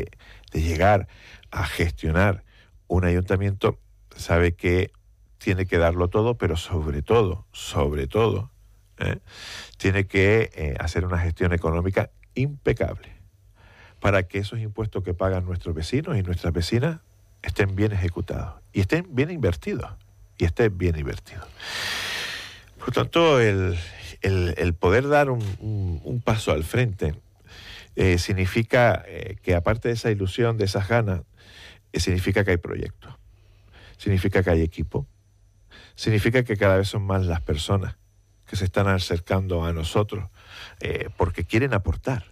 de llegar a gestionar un ayuntamiento, sabe que tiene que darlo todo, pero sobre todo, tiene que hacer una gestión económica impecable para que esos impuestos que pagan nuestros vecinos y nuestras vecinas estén bien ejecutados y estén bien invertidos. Por lo tanto, el poder dar un paso al frente significa que, aparte de esa ilusión, de esas ganas, significa que hay proyectos, significa que hay equipo, significa que cada vez son más las personas que se están acercando a nosotros porque quieren aportar,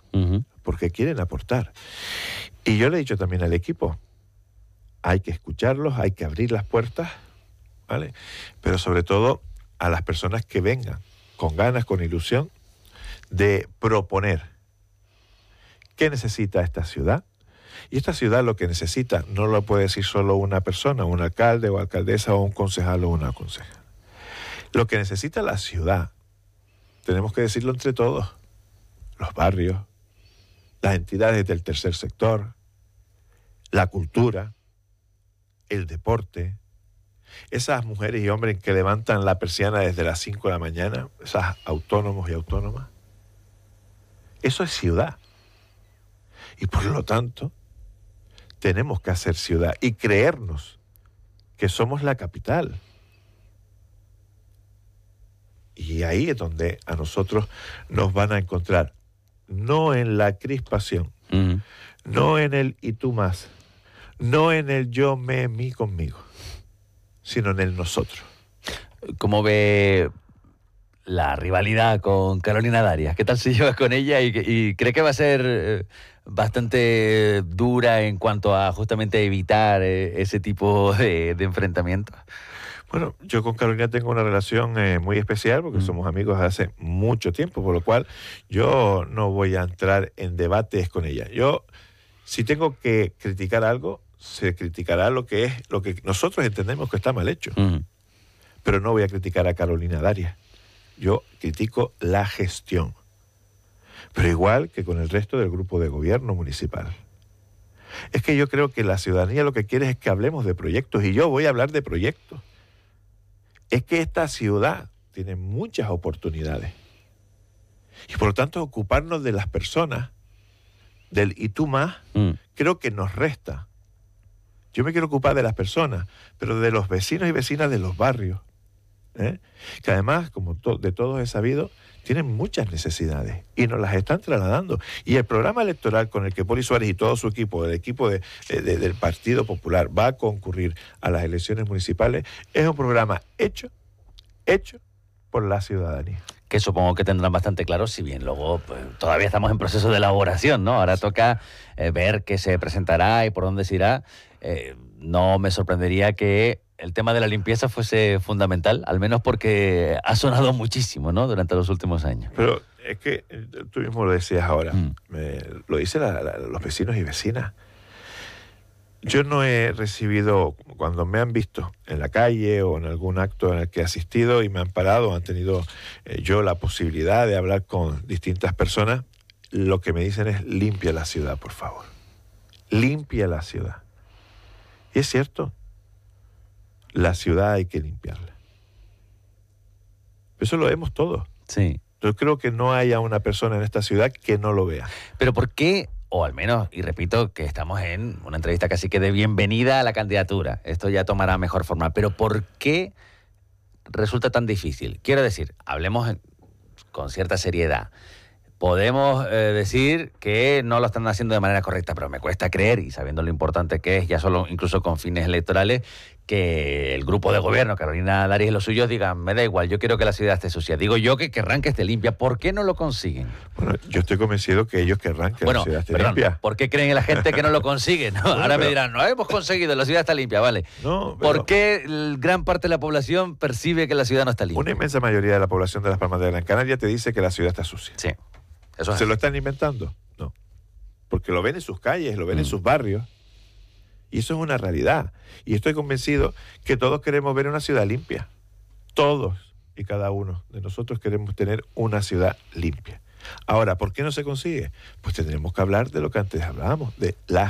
Y yo le he dicho también al equipo, hay que escucharlos, hay que abrir las puertas, ¿vale? Pero sobre todo a las personas que vengan con ganas, con ilusión de proponer qué necesita esta ciudad. Y esta ciudad lo que necesita no lo puede decir solo una persona, un alcalde o alcaldesa o un concejal o una concejala. Lo que necesita la ciudad, tenemos que decirlo entre todos, los barrios, las entidades del tercer sector, la cultura, el deporte, esas mujeres y hombres que levantan la persiana desde las 5 de la mañana, esas autónomos y autónomas. Eso es ciudad. Y por lo tanto, tenemos que hacer ciudad y creernos que somos la capital. Y ahí es donde a nosotros nos van a encontrar, no en la crispación, no en el y tú más, no en el yo, me, mí, conmigo, sino en el nosotros. ¿Cómo ve la rivalidad con Carolina Darias? ¿Qué tal se lleva con ella y cree que va a ser bastante dura en cuanto a justamente evitar ese tipo de enfrentamientos? Bueno, yo con Carolina tengo una relación muy especial porque somos amigos hace mucho tiempo, por lo cual yo no voy a entrar en debates con ella. Yo, si tengo que criticar algo, se criticará lo que nosotros entendemos que está mal hecho. Pero no voy a criticar a Carolina Darias. Yo critico la gestión. Pero igual que con el resto del grupo de gobierno municipal. Es que yo creo que la ciudadanía lo que quiere es que hablemos de proyectos, y yo voy a hablar de proyectos. Es que esta ciudad tiene muchas oportunidades. Y por lo tanto, ocuparnos de las personas, del y tú más, creo que nos resta. Yo me quiero ocupar de las personas, pero de los vecinos y vecinas de los barrios, que además, como de todos he sabido, tienen muchas necesidades y nos las están trasladando. Y el programa electoral con el que Poli Suárez y todo su equipo, el equipo del Partido Popular, va a concurrir a las elecciones municipales, es un programa hecho por la ciudadanía. Que supongo que tendrán bastante claro, si bien luego pues, todavía estamos en proceso de elaboración, ¿no? Ahora toca ver qué se presentará y por dónde se irá. No me sorprendería que el tema de la limpieza fuese fundamental, al menos porque ha sonado muchísimo, ¿no?, durante los últimos años. Pero es que tú mismo lo decías ahora, lo dicen los vecinos y vecinas. Yo no he recibido, cuando me han visto en la calle o en algún acto en el que he asistido y me han parado, han tenido yo la posibilidad de hablar con distintas personas, lo que me dicen es: limpia la ciudad, por favor. Limpia la ciudad. Y es cierto, la ciudad hay que limpiarla. Eso lo vemos todos. Sí. Yo creo que no haya una persona en esta ciudad que no lo vea. Pero ¿por qué? O al menos, y repito, que estamos en una entrevista casi que de bienvenida a la candidatura. Esto ya tomará mejor forma. Pero ¿por qué resulta tan difícil? Quiero decir, hablemos con cierta seriedad. Podemos decir que no lo están haciendo de manera correcta, pero me cuesta creer, y sabiendo lo importante que es, ya solo incluso con fines electorales, que el grupo de gobierno, Carolina Darias y los suyos, digan: me da igual, yo quiero que la ciudad esté sucia. Digo yo que querrán que esté limpia. ¿Por qué no lo consiguen? Bueno, yo estoy convencido que ellos querrán que la ciudad esté limpia. ¿Por qué creen la gente que no lo consigue? No, ahora me dirán: no hemos conseguido, la ciudad está limpia, vale. No, ¿Por qué gran parte de la población percibe que la ciudad no está limpia? Una inmensa mayoría de la población de Las Palmas de Gran Canaria te dice que la ciudad está sucia. Sí. Eso es. ¿Se lo están inventando? No. Porque lo ven en sus calles, lo ven en sus barrios. Y eso es una realidad. Y estoy convencido que todos queremos ver una ciudad limpia. Todos y cada uno de nosotros queremos tener una ciudad limpia. Ahora, ¿por qué no se consigue? Pues tendremos que hablar de lo que antes hablábamos, de la